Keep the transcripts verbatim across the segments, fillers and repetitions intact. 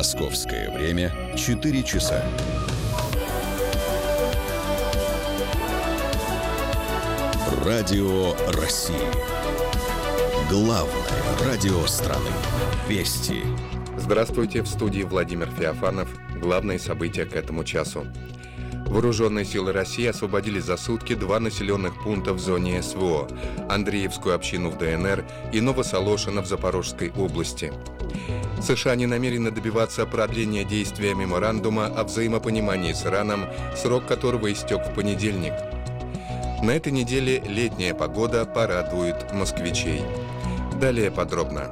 Московское время четыре часа. Радио России. Главное радио страны. Вести. Здравствуйте, в студии Владимир Феофанов. Главные события к этому часу. Вооруженные силы России освободили за сутки два населенных пункта в зоне СВО: Андреевскую общину в ДНР и Новосолошино в Запорожской области. США не намерены добиваться продления действия меморандума о взаимопонимании с Ираном, срок которого истек в понедельник. На этой неделе летняя погода порадует москвичей. Далее подробно.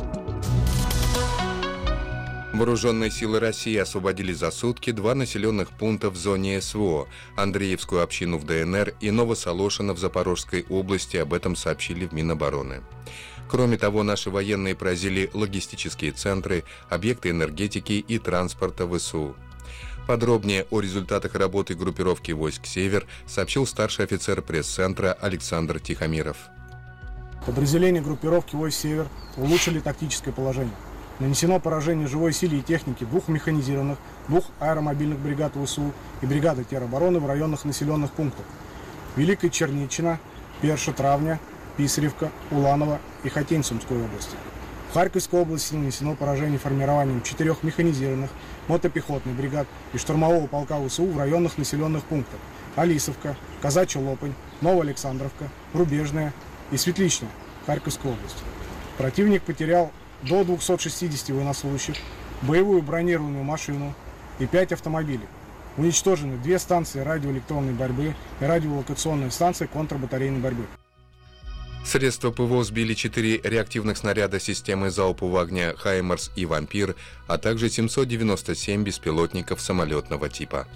Вооруженные силы России освободили за сутки два населенных пункта в зоне СВО: Андреевскую общину в ДНР и Новосолошино в Запорожской области. Об этом сообщили в Минобороны. Кроме того, наши военные поразили логистические центры, объекты энергетики и транспорта ВСУ. Подробнее о результатах работы группировки войск «Север» сообщил старший офицер пресс-центра Александр Тихомиров. Подразделения группировки войск «Север» улучшили тактическое положение. Нанесено поражение живой силе и технике двух механизированных, двух аэромобильных бригад ВСУ и бригады теробороны в районах населенных пунктов: Великая Черничина, Перша, Травня, Писаревка, Уланово и Хотень Сумской области. В Харьковской области нанесено поражение формированием четырех механизированных мотопехотных бригад и штурмового полка ВСУ в районах населенных пунктов: Алисовка, Казачья Лопань, Новоалександровка, Рубежная и Светличная Харьковской области. Противник потерял до двухсот шестидесяти военнослужащих, боевую бронированную машину и пять автомобилей. Уничтожены две станции радиоэлектронной борьбы и радиолокационная станция контрбатарейной борьбы. Средства ПВО сбили четыре реактивных снаряда системы залпового огня «Хаймарс» и «Вампир», а также семьсот девяносто семь беспилотников самолетного типа.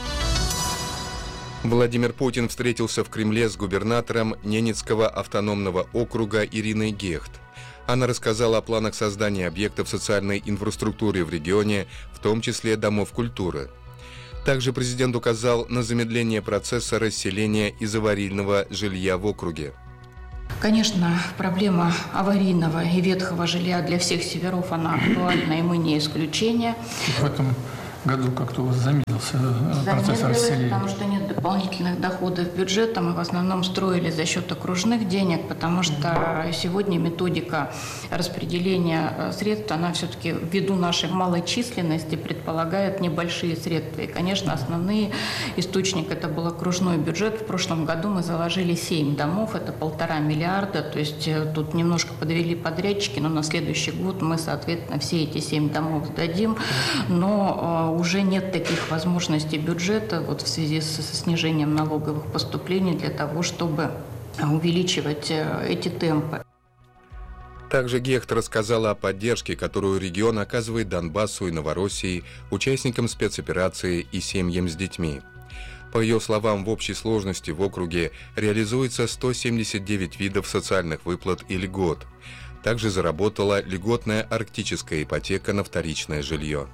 Владимир Путин встретился в Кремле с губернатором Ненецкого автономного округа Ириной Гехт. Она рассказала о планах создания объектов социальной инфраструктуры в регионе, в том числе домов культуры. Также президент указал на замедление процесса расселения из аварийного жилья в округе. Конечно, проблема аварийного и ветхого жилья для всех северов, она актуальна, и мы не исключение. В этом году как-то у вас замедлился процесс расселения? Потому что нет дополнительных доходов бюджета. Мы в основном строили за счет окружных денег, потому что сегодня методика распределения средств, она все-таки ввиду нашей малой численности предполагает небольшие средства. И, конечно, основные источник это был окружной бюджет. В прошлом году мы заложили семь домов, это полтора миллиарда. То есть тут немножко подвели подрядчики, но на следующий год мы, соответственно, все эти семь домов сдадим. Но уже нет таких возможностей бюджета вот в связи с снижением налоговых поступлений для того, чтобы увеличивать эти темпы. Также Гехт рассказала о поддержке, которую регион оказывает Донбассу и Новороссии, участникам спецоперации и семьям с детьми. По ее словам, в общей сложности в округе реализуется сто семьдесят девять видов социальных выплат и льгот. Также заработала льготная арктическая ипотека на вторичное жилье.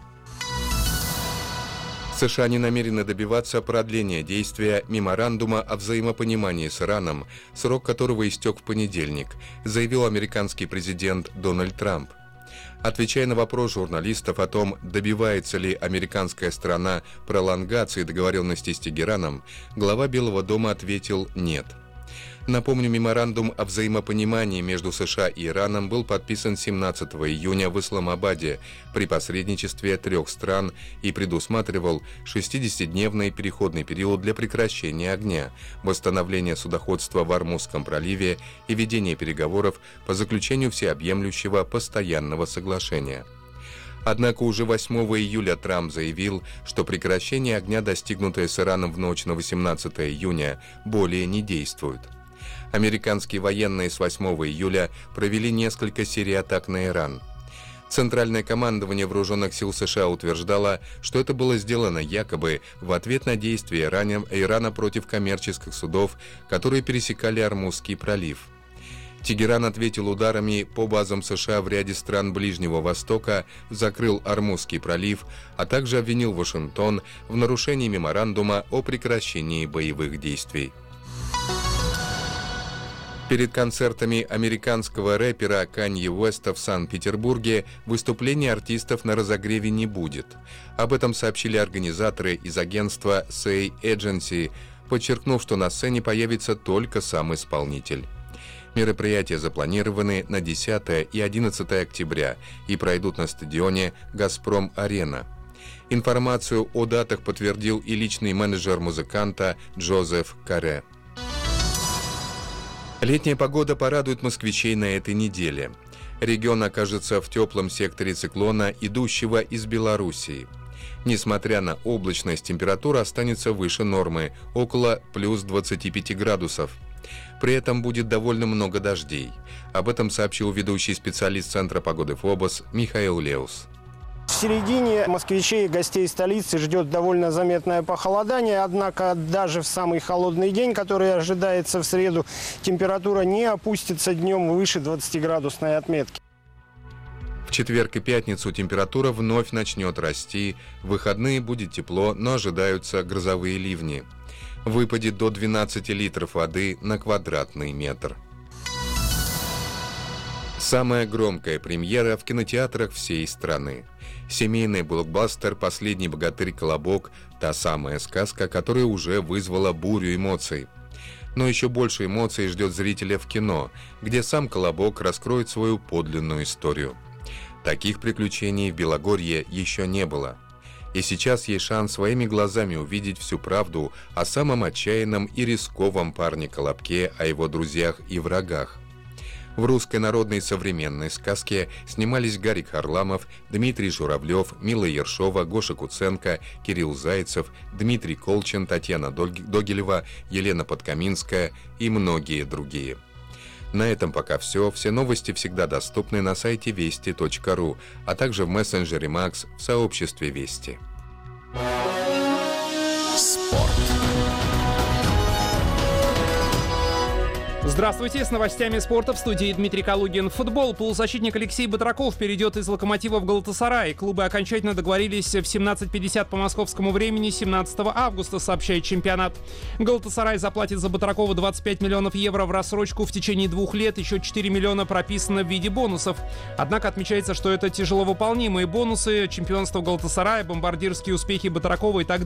США не намерены добиваться продления действия меморандума о взаимопонимании с Ираном, срок которого истек в понедельник, заявил американский президент Дональд Трамп. Отвечая на вопрос журналистов о том, добивается ли американская сторона пролонгации договоренностей с Тегераном, глава Белого дома ответил «нет». Напомню, меморандум о взаимопонимании между США и Ираном был подписан семнадцатого июня в Исламабаде при посредничестве трех стран и предусматривал шестидесятидневный переходный период для прекращения огня, восстановления судоходства в Ормузском проливе и ведения переговоров по заключению всеобъемлющего постоянного соглашения. Однако уже восьмого июля Трамп заявил, что прекращение огня, достигнутое с Ираном в ночь на восемнадцатое июня, более не действует. Американские военные с восьмого июля провели несколько серий атак на Иран. Центральное командование вооруженных сил США утверждало, что это было сделано якобы в ответ на действия Ирана против коммерческих судов, которые пересекали Ормузский пролив. Тегеран ответил ударами по базам США в ряде стран Ближнего Востока, закрыл Ормузский пролив, а также обвинил Вашингтон в нарушении меморандума о прекращении боевых действий. Перед концертами американского рэпера Канье Уэста в Санкт-Петербурге выступлений артистов на разогреве не будет. Об этом сообщили организаторы из агентства Say Agency, подчеркнув, что на сцене появится только сам исполнитель. Мероприятия запланированы на десятое и одиннадцатое октября и пройдут на стадионе «Газпром-Арена». Информацию о датах подтвердил и личный менеджер музыканта Джозеф Каре. Летняя погода порадует москвичей на этой неделе. Регион окажется в теплом секторе циклона, идущего из Белоруссии. Несмотря на облачность, температура останется выше нормы, около плюс двадцати пяти градусов. При этом будет довольно много дождей. Об этом сообщил ведущий специалист Центра погоды ФОБОС Михаил Леус. В середине москвичей и гостей столицы ждет довольно заметное похолодание, однако даже в самый холодный день, который ожидается в среду, температура не опустится днем выше двадцатиградусной отметки. В четверг и пятницу температура вновь начнет расти, в выходные будет тепло, но ожидаются грозовые ливни. Выпадет до двенадцати литров воды на квадратный метр. Самая громкая премьера в кинотеатрах всей страны. Семейный блокбастер «Последний богатырь-колобок» – та самая сказка, которая уже вызвала бурю эмоций. Но еще больше эмоций ждет зрителя в кино, где сам Колобок раскроет свою подлинную историю. Таких приключений в Белогорье еще не было. И сейчас есть шанс своими глазами увидеть всю правду о самом отчаянном и рисковом парне-колобке, о его друзьях и врагах. В русской народной современной сказке снимались Гарик Харламов, Дмитрий Журавлев, Мила Ершова, Гоша Куценко, Кирилл Зайцев, Дмитрий Колчин, Татьяна Догилева, Елена Подкаминская и многие другие. На этом пока все. Все новости всегда доступны на сайте вести точка ру, а также в мессенджере Макс в сообществе Вести. Спорт. Здравствуйте, с новостями спорта в студии Дмитрий Калугин. Футбол. Полузащитник Алексей Батраков перейдет из «Локомотива» в «Галатасарай». Клубы окончательно договорились в семнадцать пятьдесят по московскому времени семнадцатого августа, сообщает чемпионат. «Галатасарай» заплатит за Батракова двадцать пять миллионов евро в рассрочку в течение двух лет, еще четыре миллиона прописано в виде бонусов. Однако отмечается, что это тяжеловыполнимые бонусы. Чемпионство Галатасарая, бомбардирские успехи Батракова и так далее.